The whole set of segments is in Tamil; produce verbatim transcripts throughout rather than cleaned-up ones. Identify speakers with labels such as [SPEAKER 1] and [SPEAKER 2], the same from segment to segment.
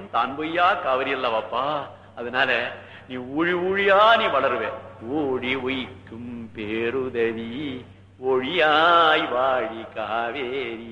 [SPEAKER 1] தான் பொய்யா காவிரி அல்லவாப்பா. அதனால நீ ஊழி ஊழியா நீ வளருவே. ஊழி உய்க்கும் பேருதவி ஒழியாய் வாழி காவேரி.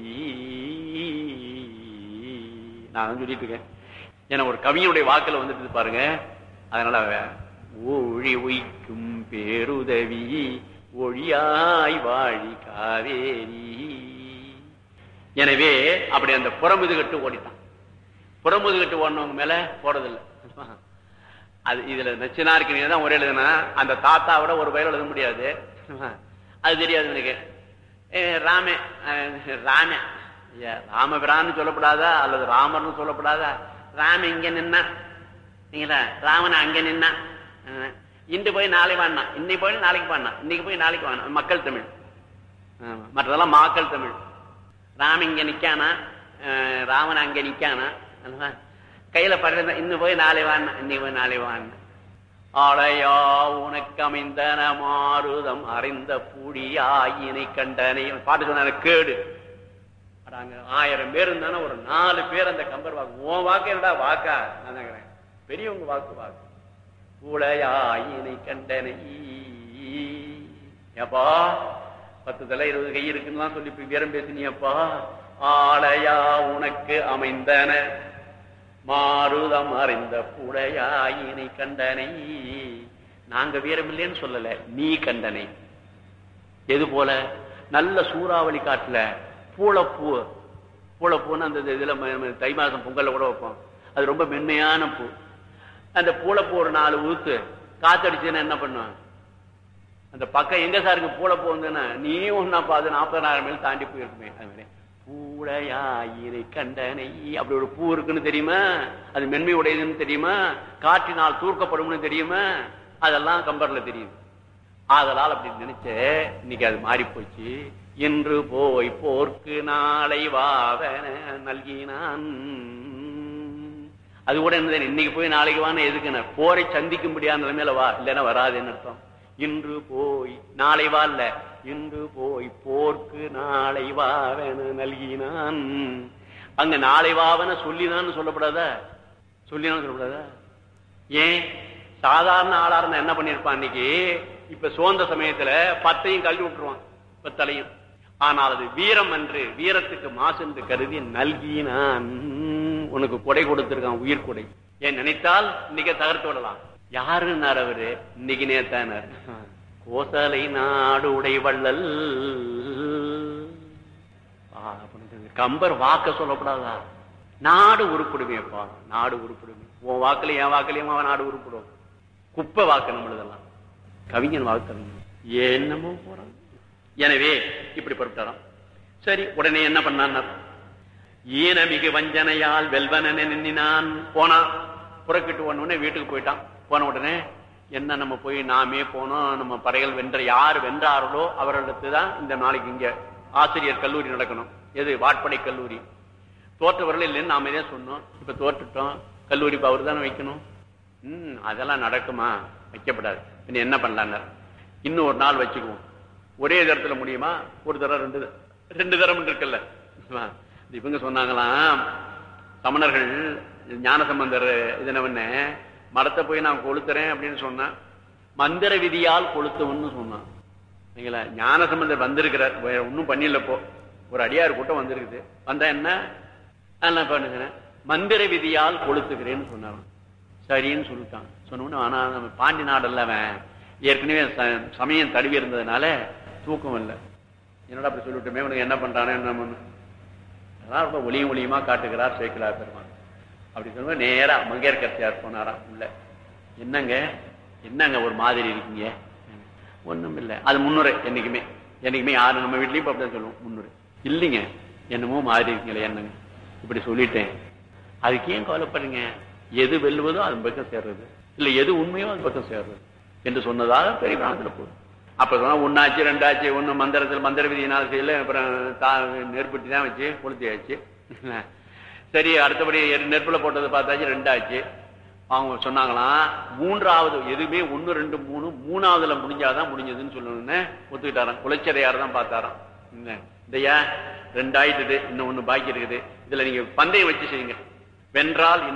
[SPEAKER 1] நான் சொல்லிட்டு இருக்கேன். ஏன்னா ஒரு கவிஞனுடைய வாக்குல வந்துட்டு பாருங்க. அதனால ஊழி உய்க்கும் பேருதவி ஒழியாய் வாழி காவேரி. எனவே அப்படி அந்த புறமுதுகட்டு ஓடிட்டான். புறமுதுகட்டு ஓடினவங்க மேல போறதில்லை. அது இதுல நச்சுனா இருக்கிறீங்க ஒரே எழுதுனா அந்த தாத்தாவோட ஒரு பயிர் எழுத முடியாது. அது தெரியாது எனக்கு. ராம ராம ராமபிரான்னு சொல்லப்படாதா அல்லது ராமர்னு சொல்லப்படாதா? ராம இங்க நின்னா நீங்களா, ராமன் அங்க நின்னா, இன்று போய் நாளை வாடினா, இன்னைக்கு போய் நாளைக்கு பாடினா, இன்னைக்கு போய் நாளைக்கு வாடினா. மக்கள் தமிழ், மற்றதெல்லாம் மாக்கள் தமிழ். ராம இங்க நிக்கானா, ராமன் அங்க நிக்கானா, கையில படுற இன்னும் போய் நாளை வாடினா, இன்னைக்கு போய் நாளை வாடினா. ஆளையா உனக்கு அமைந்தன மாறுதம் அறிந்த பூடியாயினை கண்டனை பாட்டு சொன்ன கேடு. ஆயிரம் பேர் இருந்தானே ஒரு நாலு பேர் அந்த கம்பர் வாக்கு. உன் வாக்கு என்னடா வாக்கா? நான் கேக்குறேன். பெரியவங்க வாக்கு வாக்கு. பூளையாயினை கண்டனை ஏப்பா பத்து தலை இருபது கை இருக்குன்னு சொல்லி வீரம் பேசினியப்பா. ஆளையா உனக்கு அமைந்தன மாறுதம் அறிந்த புடையாயினை கண்டனை. நாங்க வீரம் இல்லைன்னு சொல்லல, நீ கண்டனை. எது போல? நல்ல சூறாவளி காட்டுல பூளப்பூ. பூளப்பூன்னு அந்த இதுல தை மாசம் பொங்கல்ல கூட வைப்போம். அது ரொம்ப மென்மையான பூ. அந்த பூளப்பூ ஒரு நாலு ஊத்து காத்தடிச்சுன்னா என்ன பண்ணுவான்? அந்த பக்கம் எங்க சாருக்கு பூளப்பூ வந்துன்னா நீ ஒன்னாப்பா அது நாற்பதாயிரம் மைல் தாண்டி போயிருக்குமே. அது மாதிரி பூளையாயினை கண்டனை அப்படி ஒரு பூ இருக்குன்னு தெரியுமா? அது மென்மை உடையதுன்னு தெரியுமா? காற்றினால் தூர்க்கப்படும்னு தெரியுமா? அதெல்லாம் கம்பர்ல தெரியும். அதனால் அப்படி நினைச்ச இன்னைக்கு அது மாறி போச்சு. இன்று போய் போர்க்கு நாளை வாவன நல்கினான். அது கூட என்ன, இன்னைக்கு போய் நாளைக்கு வான எதுக்குன்னு போரை சந்திக்க முடியாத நிலைமையில வா, இல்லைன்னா வராதுன்னு அர்த்தம். இன்று போய் நாளை வா இல்ல, இன்று போய் போர்க்கு நாளை வாவன நல்கினான். அங்க நாளை வாவன சொல்லினான்னு சொல்லப்படாதா? சொல்லினான்னு சொல்லப்படாதா? ஏன்? சாதாரண ஆளா இருந்தா என்ன பண்ணிருப்பான் இன்னைக்கு? இப்ப சோர்ந்த சமயத்துல பத்தையும் கல்வி விட்டுருவான், பத்தலையும். ஆனால் அது வீரம் என்று, வீரத்துக்கு மாசு என்று கருதி நல்கினான். உனக்கு கொடை கொடுத்திருக்கான், உயிர் கொடை. ஏன் நினைத்தால் இன்னைக்கு தகர்த்து விடலாம். யாருன்னார் அவரு? இன்னைக்கு நேத்தானார். கோசலை நாடு உடை வள்ளல். கம்பர் வாக்க சொல்லப்படாதா? நாடு உருப்படுமேப்பா, நாடு உருப்படுமே. உன் வாக்குல என் வாக்குலயும் அவன் நாடு உருப்படும். குப்பை வாக்கு நம்மளதெல்லாம். கவிஞன் வாக்கு என்னமோ போறான். எனவே இப்படி பொறுத்தாராம். சரி, உடனே என்ன பண்ணான்? ஈனமிகு வஞ்சனையால் வெல்வன நின்னான். போனா புறக்கிட்டு உடனே வீட்டுக்கு போயிட்டான். போன உடனே என்ன நம்ம போய் நாமே போனோம், நம்ம படைகள் வென்ற யார் வென்றார்களோ அவர்களுக்கு தான் இந்த நாளைக்கு இங்க ஆசிரியர் கல்லூரி நடக்கணும். எது? வாட்படை கல்லூரி. தோற்றவர்கள் இல்லைன்னு நாம இதே சொன்னோம். இப்ப தோற்றுட்டோம், கல்லூரி அவர் தானே வைக்கணும். உம் அதெல்லாம் நடக்குமா? வைக்கப்படாது. இன்னும் என்ன பண்ணலான்னு இன்னும் ஒரு நாள் வச்சுக்குவோம். ஒரே தரத்துல முடியுமா? ஒரு தரம் ரெண்டு ரெண்டு தரம் இருக்குல்ல. இவங்க சொன்னாங்களாம், சமணர்கள் ஞானசம்பந்தர் இதனவன மரத்தை போய் நான் கொளுத்துறேன் அப்படின்னு சொன்னா மந்திர விதியால் கொளுத்தவன்னு சொன்னான். நீங்களா ஞானசம்பந்தர் வந்திருக்கிறார், ஒன்னும் பண்ணிடலப்போ ஒரு அடியார் கூட்டம் வந்திருக்குது. வந்தா என்ன பண்ணுங்க, மந்திர விதியால் கொளுத்துக்கிறேன்னு சொன்னாராம். சரின்னு சொல்லிட்டான். சொன்னோன்னு ஆனா நம்ம பாண்டி நாடல்ல அவன் ஏற்கனவே சமயம் தழுவி இருந்ததுனால தூக்கம் இல்லை. என்னடா அப்படி சொல்லிவிட்டுமே, உனக்கு என்ன பண்றானே என்ன அதெல்லாம் ரொம்ப ஒளியும் ஒளியுமா காட்டுகிறார் சேக்கிழார் பெருமான். அப்படி சொல்லும்போது நேரா மங்கையர்கரசியார் போனாராம் உள்ள. என்னங்க என்னங்க ஒரு மாதிரி இருக்கீங்க? ஒண்ணும் இல்லை. அது முன்னுரை. என்னைக்குமே என்னைக்குமே யாரு நம்ம வீட்லயும் அப்படிதான் சொல்லுவோம், முன்னுரை. இல்லைங்க என்னமோ மாதிரி இருக்கீங்களே, என்னங்க இப்படி சொல்லிட்டேன். அதுக்கு ஏன் கவலைப்படுறீங்க? எது வெல்லுவதோ அது பக்கம் சேர்றது, இல்ல எது உண்மையோ அது பக்கம் சேர்றது என்று சொன்னதாக பெரிய காலத்துல போதும். அப்ப சொன்னா ஒன்னாச்சு ரெண்டாச்சு, ஒண்ணு மந்திரத்தில் மந்திர விதியினால செய்யல, அப்புறம் நெருப்பட்டி தான் வச்சு கொளுத்தியாச்சு. சரி, அடுத்தபடி நெருப்புல போட்டது பார்த்தாச்சு, ரெண்டாச்சு. அவங்க சொன்னாங்களாம் மூன்றாவது எதுவுமே ஒன்னு ரெண்டு மூணு மூணாவதுல முடிஞ்சாதான் முடிஞ்சதுன்னு சொல்லணும்னு ஒத்துக்கிட்டாராம். குலச்சரையார் தான் பார்த்தாராம். இதையா ரெண்டாயிட்டு இன்னும் ஒண்ணு பாக்கி இருக்குது, இதுல நீங்க பந்தயம் வச்சு செய்யுங்க, வென்றால்